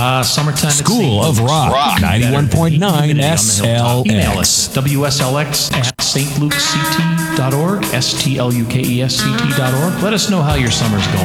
Summertime at School St. of Luke's. Rock, 91.9 WSLX, WSLX at stlukeCT.org, STLUKESCT.org. Let us know how your summer's going.